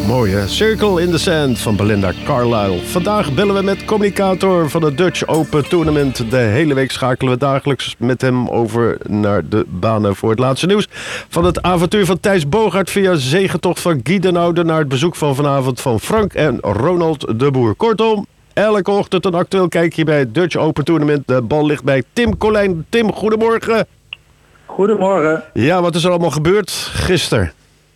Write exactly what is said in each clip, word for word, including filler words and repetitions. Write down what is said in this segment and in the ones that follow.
Mooi hè? Circle in the Sand van Belinda Carlisle. Vandaag bellen we met communicator van het Dutch Open Tournament. De hele week schakelen we dagelijks met hem over naar de banen voor het laatste nieuws. Van het avontuur van Thijs Bogaert via zegentocht van Guy Den Oude naar het bezoek van vanavond van Frank en Ronald de Boer. Kortom, elke ochtend een actueel kijkje bij het Dutch Open Tournament. De bal ligt bij Tim Colijn. Tim, goedemorgen. Goedemorgen. Ja, wat is er allemaal gebeurd gisteren?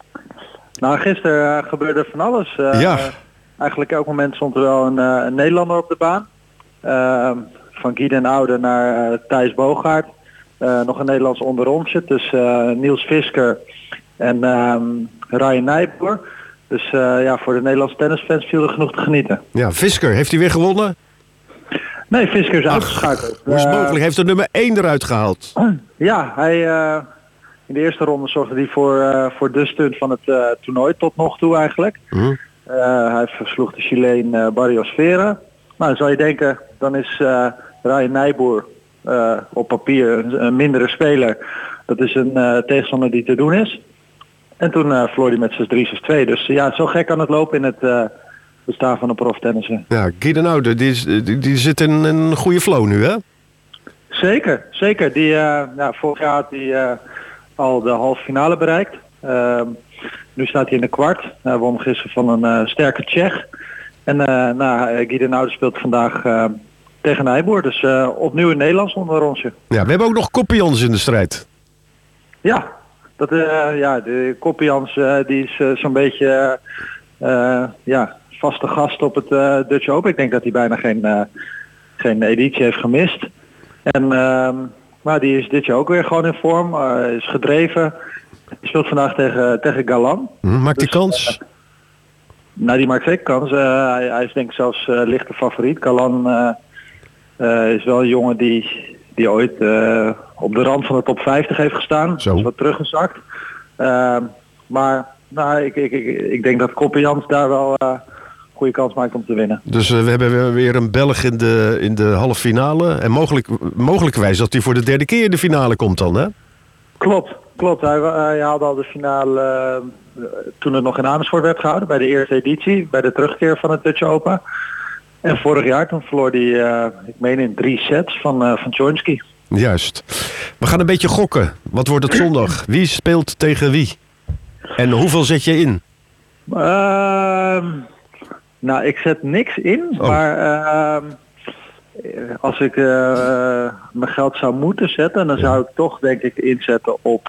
Nou, gisteren uh, gebeurde van alles. Uh, Ja. Uh, eigenlijk elk moment stond er wel een, uh, een Nederlander op de baan. Uh, van Guy Den Oude naar uh, Thijs Bogaert. Uh, nog een Nederlands onderrondje tussen uh, Niels Fisker en um, Ryan Nijboer. Dus uh, ja, voor de Nederlandse tennisfans viel er genoeg te genieten. Ja, Fisker, heeft hij weer gewonnen? Nee, Fisker is uitgeschakeld. Hoe is het Uh, mogelijk? Heeft de nummer één eruit gehaald? Ja, hij, uh, in de eerste ronde zorgde hij voor, uh, voor de stunt van het uh, toernooi tot nog toe eigenlijk. Hm? Uh, hij versloeg de Chileen uh, Barrios Vera. Nou, dan zou je denken, dan is uh, Ryan Nijboer uh, op papier een, een mindere speler. Dat is een uh, tegenstander die te doen is. En toen uh, verloor hij met zes drie, zes twee. Dus uh, ja, zo gek kan het lopen in het uh, bestaan van een proftennissen. Ja, Guy Den Oude, die, is- die, die zit in een goede flow nu, hè? Zeker, zeker. Die, uh, nou, vorig jaar had hij uh, al de halve finale bereikt. Uh, nu staat hij in de kwart. Hij won gisteren van een uh, sterke Tsjech. En uh, nou, Guy Den Oude speelt vandaag uh, tegen Nijboer. Dus uh, opnieuw in Nederlands onder rondje. Ja, we hebben ook nog Koppians in de strijd. Ja, dat, uh, ja de Koppians uh, die is uh, zo'n beetje uh, uh, ja, vaste gast op het uh, Dutch Open. Ik denk dat hij bijna geen, uh, geen editie heeft gemist. En uh, maar die is dit jaar ook weer gewoon in vorm. Uh, is gedreven. Hij speelt vandaag tegen, tegen Galan. Hm, maakt die Dus, kans? Nou, die maakt zeker kans. Uh, hij, hij is denk ik zelfs uh, lichte favoriet. Galan uh, uh, is wel een jongen die, die ooit uh, op de rand van de top vijftig heeft gestaan. Zo. Is wat teruggezakt. Uh, maar nou, ik, ik, ik, ik denk dat Koppians daar wel uh, goede kans maakt om te winnen. Dus uh, we hebben weer- weer een Belg in de, in de halve finale. En mogelijk, mogelijkerwijs dat hij voor de derde keer in de finale komt dan, hè? Klopt, klopt. Hij, hij haalde al de finale uh, toen het nog in Amersfoort werd gehouden, bij de eerste editie, bij de terugkeer van het Dutch Open. En vorig jaar toen verloor hij, uh, ik meen in drie sets van, uh, van Tjornski. Juist. We gaan een beetje gokken. Wat wordt het zondag? Wie speelt tegen wie? En hoeveel zet je in? Ehm, nou, ik zet niks in, Oh. maar ehm, als ik uh, mijn geld zou moeten zetten, dan zou ik toch denk ik inzetten op...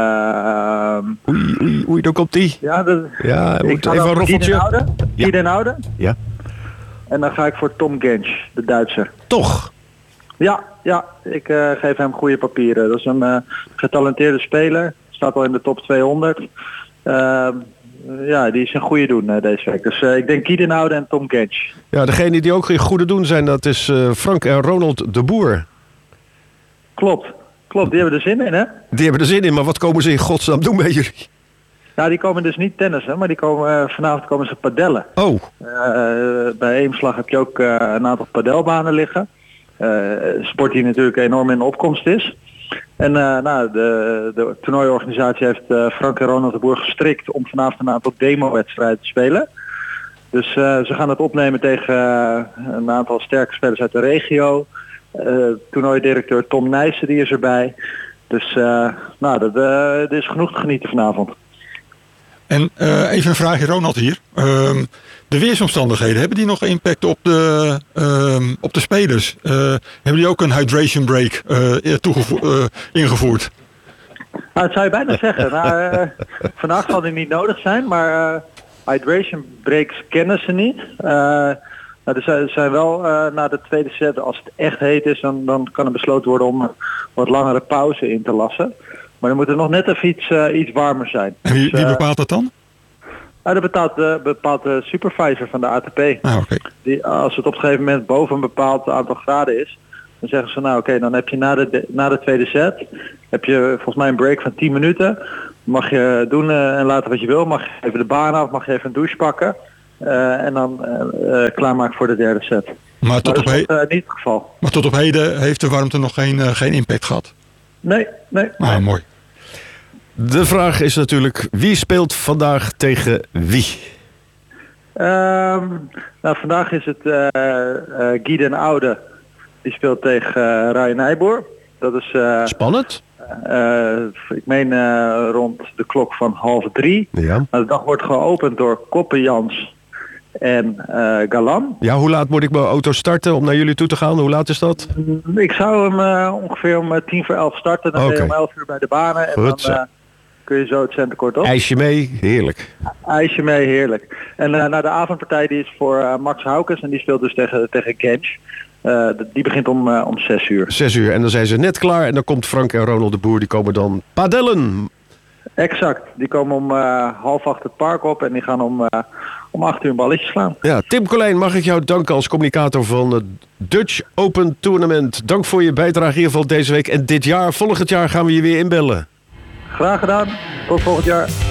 ehm, Oei, oei, oei, daar komt die. ja, dat, Ja, hij ik moet ga even dan een voor Guy Den roffeltje. Oude. Ja. Guy Den Oude. Ja. En dan ga ik voor Tom Gensch, de Duitser. Toch? Ja, ja, ik uh, geef hem goede papieren. Dat is een uh, getalenteerde speler. Staat al in de top tweehonderd. Uh, ja, die is een goede doen uh, deze week. Dus uh, ik denk Guy Den Oude en Tom Gensch. Ja, degene die ook in goede doen zijn, dat is uh, Frank en Ronald de Boer. Klopt, klopt. Die hebben er zin in, hè? Die hebben er zin in, maar wat komen ze in godsnaam doen bij jullie? Nou, die komen dus niet tennissen, maar die komen, uh, vanavond komen ze padellen. Oh, Uh, bij Eemslag heb je ook uh, een aantal padelbanen liggen. Uh, sport die natuurlijk enorm in opkomst is. En uh, nou, de, de toernooiorganisatie heeft uh, Frank en Ronald de Boer gestrikt om vanavond een aantal demo-wedstrijden te spelen. Dus uh, ze gaan het opnemen tegen uh, een aantal sterke spelers uit de regio. Uh, toernooidirecteur Tom Nijssen die is erbij. Dus uh, nou, dat, uh, er is genoeg te genieten vanavond. En uh, even een vraagje, Ronald hier. Um, de weersomstandigheden, hebben die nog impact op de, um, op de spelers? Uh, hebben die ook een hydration break uh, toegevo- uh, ingevoerd? Nou, dat zou je bijna zeggen. Nou, uh, vandaag zal die niet nodig zijn, maar uh, hydration breaks kennen ze niet. Uh, nou, er zijn, er zijn wel uh, na de tweede set, als het echt heet is, dan, dan kan er besloten worden om wat langere pauze in te lassen. Maar dan moet er nog net even iets, uh, iets warmer zijn. En wie, Dus, wie uh, bepaalt dat dan? nou, dat bepaalt, uh, bepaalt de supervisor van de A T P. Ah, oké. Die, als het op een gegeven moment boven een bepaald aantal graden is, dan zeggen ze nou oké, okay, dan heb je na de, de, na de tweede set, heb je volgens mij een break van tien minuten. Mag je doen uh, en laten wat je wil. Mag je even de baan af, mag je even een douche pakken. Uh, en dan uh, uh, klaarmaken voor de derde set. Maar Maar tot, dat op is he- nog, uh, niet het geval. maar tot op heden heeft de warmte nog geen, uh, geen impact gehad. Nee, nee. Ah, nee. mooi. de vraag is natuurlijk, wie speelt vandaag tegen wie? Um, nou, vandaag is het uh, uh, Guy den Oude. Die speelt tegen uh, Ryan Nijboer. Dat is... Uh, Spannend. Uh, ik meen uh, rond de klok van half drie. Ja. De dag wordt geopend door Koppejans en uh, Galan. Ja, hoe laat moet ik mijn auto starten om naar jullie toe te gaan? Hoe laat is dat? Ik zou hem uh, ongeveer om uh, tien voor elf starten. Dan okay. ben je om elf uur bij de banen. En Goed, dan uh, kun je zo het centenkort op. IJsje mee, heerlijk. IJsje mee, heerlijk. En uh, nou, de avondpartij die is voor uh, Max Haukes en die speelt dus tegen, tegen Gensch. Uh, die begint om, uh, om zes uur. Zes uur en dan zijn ze net klaar en dan komt Frank en Ronald de Boer, die komen dan padellen. Exact, die komen om uh, half acht het park op en die gaan om, uh, om acht uur een balletje slaan. Ja, Tim Colijn, mag ik jou danken als communicator van het Dutch Open Tournament. Dank voor je bijdrage in ieder geval deze week en dit jaar. Volgend jaar gaan we je weer inbellen. Graag gedaan, tot volgend jaar.